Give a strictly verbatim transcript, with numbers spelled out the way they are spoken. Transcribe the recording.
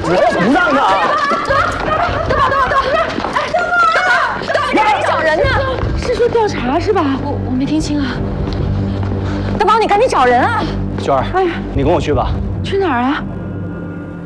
我不让他。 大宝，大宝，大宝，哎，大宝，大宝，你赶紧找人呢！是说调查是吧？我我没听清啊。大宝，你赶紧找人啊！ 娟儿，哎呀，你跟我去吧。 去哪儿啊？